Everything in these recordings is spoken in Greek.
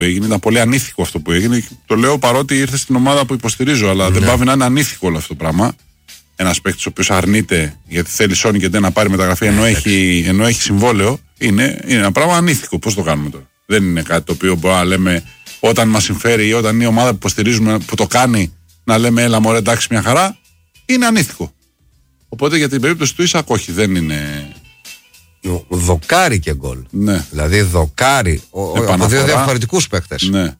έγινε. Ήταν πολύ ανήθικο αυτό που έγινε. Το λέω παρότι ήρθε στην ομάδα που υποστηρίζω, αλλά δεν πάβει να είναι ανήθικο όλο αυτό το πράγμα. Ένας παίκτης ο οποίος αρνείται γιατί θέλει Sony και δεν να πάρει μεταγραφή ενώ έχει συμβόλαιο, είναι ένα πράγμα ανήθικο. Πώς το κάνουμε τώρα? Δεν είναι κάτι το οποίο μπορούμε να λέμε όταν μας συμφέρει ή όταν είναι η ομάδα που υποστηρίζουμε που το κάνει να λέμε έλα μωρέ εντάξει μια χαρά. Είναι ανήθικο. Οπότε για την περίπτωση του Ισακ, όχι, δεν είναι. Δοκάρι και γκολ. Ναι. Δηλαδή δοκάρι από δύο διαφορετικούς παίκτες. Ναι.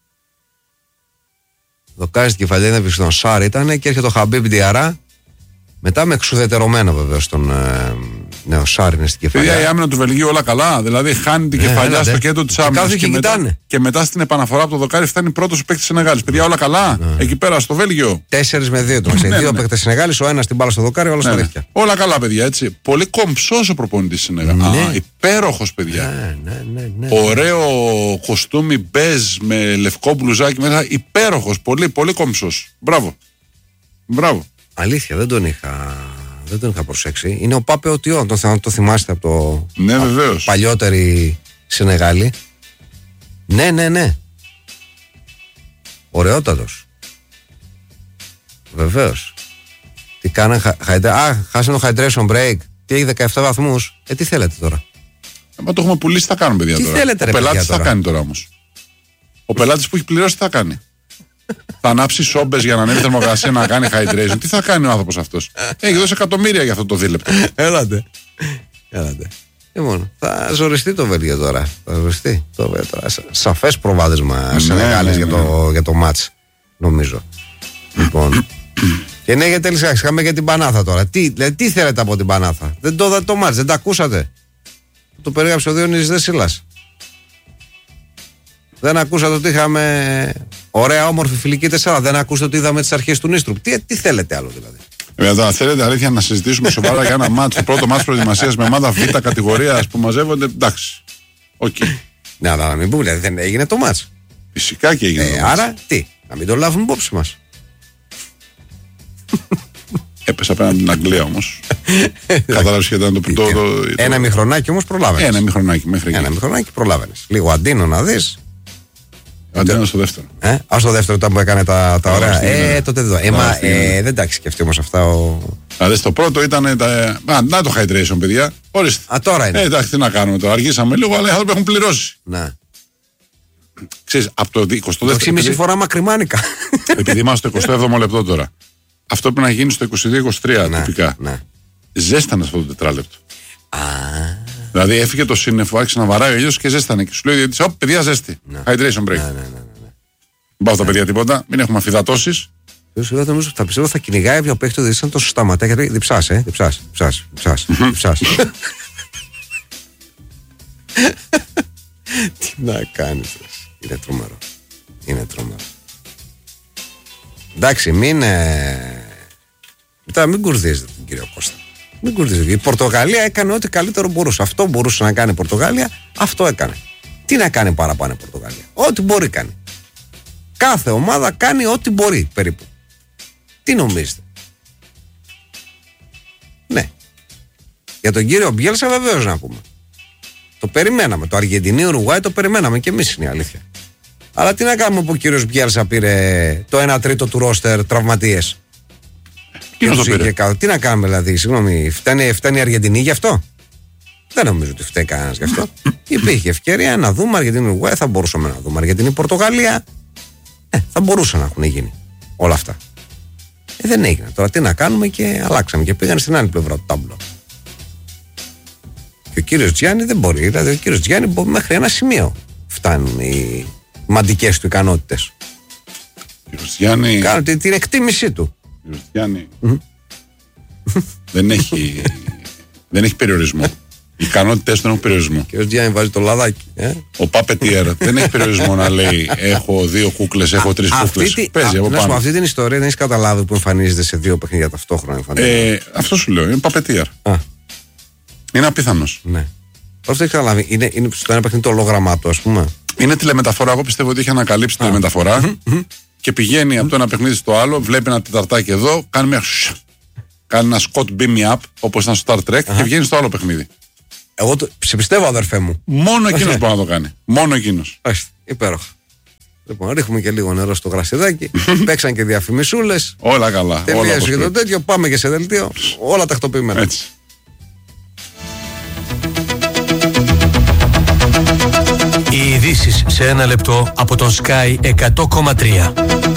Δοκάρι στην κεφαλιά στον Σάρ ήταν και έρχεται ο Χαμπίμπ Διαρά. Μετά με εξουδετερωμένο βέβαια στον νέο Σάρ είναι στην κεφαλιά. Η άμυνα του Βελγίου όλα καλά. Δηλαδή χάνει την κεφαλιά στο κέντρο της άμυνας και μετά στην επαναφορά από το δοκάρι φτάνει πρώτος ο παίκτης της Σενεγάλης. Παιδιά όλα καλά. Εκεί πέρα στο Βέλγιο. 4-2 το. Δύο παίκτες της Σενεγάλης, ο ένας την μπάλα στο δοκάρι, όλα στα δίχτυα. Όλα καλά, παιδιά, έτσι. Πολύ κομψός ο προπονητής της Σενεγάλης. Υπέροχος, παιδιά. Ωραίο κοστούμι μπέζ με λευκό μπλουζάκι μέσα. Υπέροχος. Πολύ, πολύ κομψός. Μπράβο. Αλήθεια, δεν τον είχα προσέξει. Είναι ο Πάπε Οτιό, το θυμάστε από το παλιότερη Σενεγάλη. Ναι. Ωραιότατος. Βεβαίως. Τι κάνανε, χάσανε το hydration break. Τι έχει 17 βαθμούς. Τι θέλετε τώρα? Μα το έχουμε πουλήσει, θα κάνουμε παιδιά. Τι τώρα. Θέλετε, ο πελάτης θα κάνει τώρα όμως. Ο πελάτης που έχει πληρώσει τι θα κάνει? Θα ανάψει σόμπες για να ανέβει θερμοκρασία να κάνει hydration. Τι θα κάνει ο άνθρωπος αυτός? Έχει δώσει εκατομμύρια για αυτό το δίλεπτο. Έλατε. Λοιπόν, θα ζοριστεί το Βέλγιο τώρα. Θα ζοριστεί. Σαφές προβάδισμα Σενεγάλης για το μάτς, νομίζω. Λοιπόν. Και ναι, γιατί τέλος είχαμε για την Πανάθα τώρα. Τι θέλετε από την Πανάθα? Δεν το είδατε το μάτς, δεν τα ακούσατε? Το περίγραψε ο Διονύσης Δεσίλας. Δεν ακούσατε ότι είχαμε ωραία όμορφη φιλική 4? Δεν ακούσατε ότι είδαμε τις αρχές του Νίστρουπ? Τι θέλετε άλλο δηλαδή? Βέβαια, θέλετε αλήθεια να συζητήσουμε σοβαρά για ένα μάτς, το πρώτο μάτς προετοιμασίας με ομάδα Β κατηγορίας που μαζεύονται? Εντάξει. Okay. Ναι, αλλά να μην πούμε, δεν έγινε το μάτς. Φυσικά και έγινε. Άρα τι, να μην το λάβουμε υπόψη μας. Έπεσε απέναντι την Αγγλία όμως. Κατάλαβες και ήταν το. Ένα μηχρονάκι όμως προλάβαινες. Ένα μηχρονάκι μέχρι. Ένα μηχρονάκι προλάβαινες. Λίγο Αντίνο να δεις. Αντίνο στο δεύτερο. Στο δεύτερο ήταν που έκανε τα ωραία. Τότε δεν τα έχει σκεφτεί όμως αυτά. Δηλαδή στο πρώτο ήταν. Να το hydration, παιδιά. Ορίστε. Τώρα είναι. Εντάξει, τι να κάνουμε τώρα. Αργήσαμε λίγο, αλλά οι άνθρωποι έχουν πληρώσει. Ναι. Ξέρεις, από το 22ο. Όχι μισή φορά μακριμάνικα. Επειδή είμαστε στο 27ο λεπτό τώρα. Αυτό πρέπει να γίνει στο 22-23 τυπικά. Ζέστανε αυτό το τετράλεπτο. Δηλαδή έφυγε το σύννεφο, άρχισε να βαράει ο ήλιος και ζέστανε. Και σου λέει ότι παιδιά ζέστη. Hydration break. Δεν πάω στα παιδιά τίποτα, μην έχουμε αφυδατώσεις. Θα πιστεύω θα κυνηγάει πιο παίχτη ότι το σταματάει γιατί διψάς. Τι να κάνεις? Είναι τρομερό. Εντάξει, μην κουρδίζετε τον κύριο Κώστα. Μην κουρδίζετε. Η Πορτογαλία έκανε ό,τι καλύτερο μπορούσε. Αυτό μπορούσε να κάνει η Πορτογαλία, αυτό έκανε. Τι να κάνει παραπάνω η Πορτογαλία? Ό,τι μπορεί κάνει. Κάθε ομάδα κάνει ό,τι μπορεί περίπου. Τι νομίζετε? Ναι. Για τον κύριο Μπιέλσα βεβαίως να πούμε. Το περιμέναμε. Το Αργεντινή-Ουρουγουάη το περιμέναμε και εμείς, είναι η αλήθεια. Αλλά τι να κάνουμε που ο κύριος Μπιέλσα πήρε το 1/3 του ρόστερ τραυματίες? Τι να κάνουμε δηλαδή? Συγγνώμη, φτάνει η Αργεντινή γι' αυτό? Δεν νομίζω ότι φταίει κανένας γι' αυτό. Υπήρχε ευκαιρία να δούμε Αργεντινή-Ουρουγουάη, θα μπορούσαμε να δούμε Αργεντινή-Πορτογαλία. Θα μπορούσαν να έχουν γίνει όλα αυτά. Δεν έγινε. Τώρα τι να κάνουμε, και αλλάξαμε και πήγαν στην άλλη πλευρά του τάμπλο. Και ο κύριος Τζιάννη δεν μπορεί. Δηλαδή ο κύριος Τζιάννη μέχρι ένα σημείο φτάνουν οι μαντικές του ικανότητες. Κάνω την εκτίμησή του. Ο κύριος Τζιάννη δεν έχει περιορισμό. Οι ικανότητες του δεν έχουν περιορισμό. Ο κύριος Τζιάννη βάζει το λαδάκι. Ο Παπετιέρ δεν έχει περιορισμό να λέει έχω 2 κούκλες, έχω 3 κούκλες. Παίζει από πάνω. Αυτή την ιστορία δεν έχει καταλάβει που εμφανίζεται σε 2 παιχνίδια ταυτόχρονα. Αυτό σου λέω. Είναι Παπετιέρ. Είναι απίθανος. Ναι. Αυτό έχει καταλάβει. Είναι στο ένα παιχνίδι το ολόγραμμά του, ας πούμε. Είναι τηλεμεταφορά. Εγώ πιστεύω ότι έχει ανακαλύψει τηλεμεταφορά και πηγαίνει από το ένα παιχνίδι στο άλλο, βλέπει ένα τεταρτάκι εδώ, κάνει ένα Scott beam me up, όπως ήταν στο Star Trek, και βγαίνει στο άλλο παιχνίδι. Εγώ σε πιστεύω, αδερφέ μου. Μόνο εκείνος μπορεί να το κάνει. Μόνο εκείνος. Υπέροχα. Λοιπόν, ρίχνουμε και λίγο νερό στο γρασιδάκι. Παίξαν και διαφημισούλες. Όλα καλά. Τελείωσε και το τέτοιο. Πάμε και σε δελτίο. Όλα τακτοποιημένα. Έτσι. Οι ειδήσεις σε ένα λεπτό από τον Sky 100,3.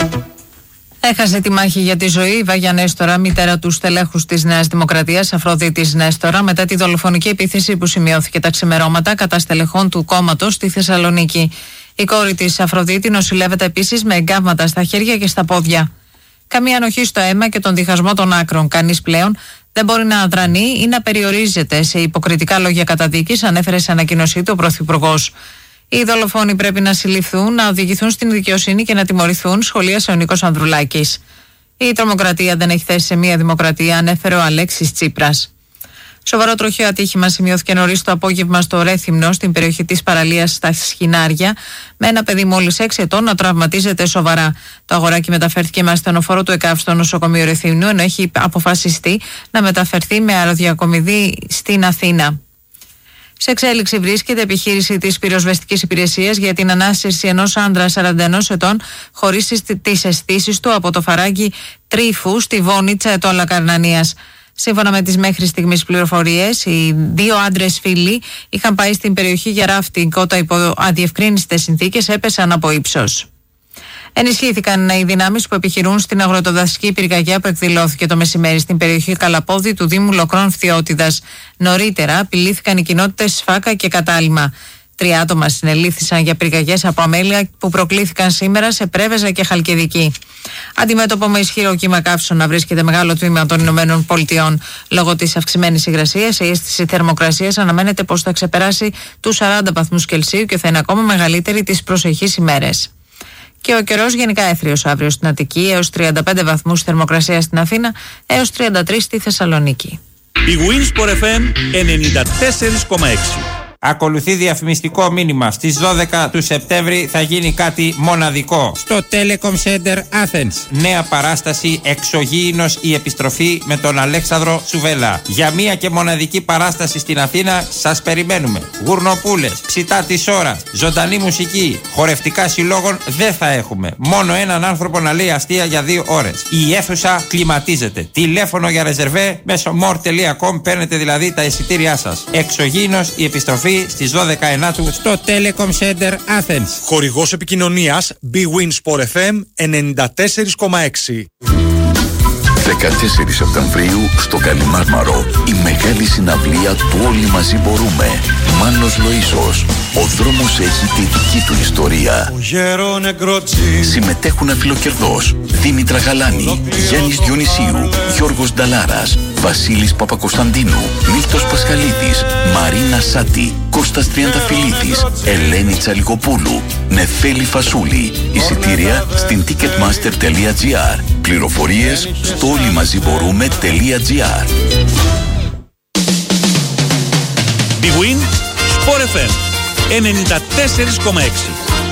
Έχασε τη μάχη για τη ζωή η Βάγια Νέστορα, μητέρα του στελέχους της Νέας Δημοκρατίας, Αφροδίτης Νέστορα, μετά τη δολοφονική επίθεση που σημειώθηκε τα ξημερώματα κατά στελεχών του κόμματος στη Θεσσαλονίκη. Η κόρη της Αφροδίτη νοσηλεύεται επίσης με εγκάβματα στα χέρια και στα πόδια. Καμία ανοχή στο αίμα και τον διχασμό των άκρων. Κανείς πλέον δεν μπορεί να αδρανεί ή να περιορίζεται σε υποκριτικά λόγια καταδίκης, ανέφερε σε ανακοίνωσή του ο Πρωθυπουργός. Οι δολοφόνοι πρέπει να συλληφθούν, να οδηγηθούν στην δικαιοσύνη και να τιμωρηθούν, σχολίασε ο Νίκος Ανδρουλάκης. Η τρομοκρατία δεν έχει θέση σε μια δημοκρατία, ανέφερε ο Αλέξης Τσίπρας. Σοβαρό τροχαίο ατύχημα σημειώθηκε νωρίς το απόγευμα στο Ρέθυμνο, στην περιοχή της παραλίας στα Σχοινάρια, με ένα παιδί μόλις 6 ετών να τραυματίζεται σοβαρά. Το αγοράκι μεταφέρθηκε με ασθενοφόρο του ΕΚΑΒ στο νοσοκομείο Ρεθύμνου, ενώ έχει αποφασιστεί να μεταφερθεί με αεροδιακομιδή στην Αθήνα. Σε εξέλιξη βρίσκεται επιχείρηση της πυροσβεστικής υπηρεσίας για την ανάσυρση ενός άντρα 41 ετών χωρίς τις αισθήσεις του από το φαράγγι Τρίφου στη Βόνιτσα Ετώλα Καρνανίας. Σύμφωνα με τις μέχρι στιγμής πληροφορίες, οι δύο άντρες φίλοι είχαν πάει στην περιοχή για ράφτινγκ όταν υπό αδιευκρίνιστες συνθήκες έπεσαν από ύψος. Ενισχύθηκαν οι δυνάμεις που επιχειρούν στην αγροτοδασική πυρκαγιά που εκδηλώθηκε το μεσημέρι στην περιοχή Καλαπόδη του Δήμου Λοκρών Φθιώτιδας. Νωρίτερα απειλήθηκαν οι κοινότητες Σφάκα και Κατάλημα. 3 άτομα συνελήφθησαν για πυρκαγιές από αμέλεια που προκλήθηκαν σήμερα σε Πρέβεζα και Χαλκιδική. Αντιμέτωπο με ισχυρό κύμα καύσωνα βρίσκεται μεγάλο τμήμα των Ηνωμένων Πολιτειών. Λόγω της αυξημένης υγρασίας, η αίσθηση θερμοκρασίας αναμένεται πως θα ξεπεράσει τους 40 βαθμούς Κελσίου και θα είναι ακόμα μεγαλύτερη τις προσεχείς ημέρες. Και ο καιρός γενικά έθριος αύριο στην Αττική, έως 35 βαθμούς θερμοκρασία στην Αθήνα, έως 33 στη Θεσσαλονίκη. Η Winsport FM 94,6. Ακολουθεί διαφημιστικό μήνυμα. Στις 12 του Σεπτέμβρη θα γίνει κάτι μοναδικό στο Telecom Center Athens. Νέα παράσταση Εξωγήινος η επιστροφή με τον Αλέξανδρο Σουβέλα. Για μία και μοναδική παράσταση στην Αθήνα σας περιμένουμε. Γουρνοπούλες, ψητά της ώρας, ζωντανή μουσική, χορευτικά συλλόγων δεν θα έχουμε. Μόνο έναν άνθρωπο να λέει αστεία για 2 ώρες. Η αίθουσα κλιματίζεται. Τηλέφωνο για ρεζερβέ μέσω more.com, παίρνετε δηλαδή τα εισιτήριά σας. Εξωγήινος η επιστροφή στις 12 Ενάτου στο Telecom Center Athens. Χορηγός επικοινωνίας Bwin Sport FM 94,6. 14 Σεπτεμβρίου στο Καλιμάρμαρο η μεγάλη συναυλία του Όλοι Μαζί Μπορούμε. Μάνος Λοΐσος. Ο δρόμος έχει τη δική του ιστορία. Συμμετέχουν Αφιλοκερδός, Δήμητρα Γαλάνη, Γιάννης Διονυσίου, Γιώργος Νταλάρας, Βασίλης Παπακοσταντίνου, Μίλτος Πασχαλίδης, Μαρίνα Σάτη, Κώστας Τριανταφυλλίδης, Ελένη Τσαλικοπούλου, Νεφέλη Φασούλη. Εισιτήρια στην ticketmaster.gr. Πληροφορίες στο όλοιμαζιμπορούμε.gr. Bwin Sport FM 94,6.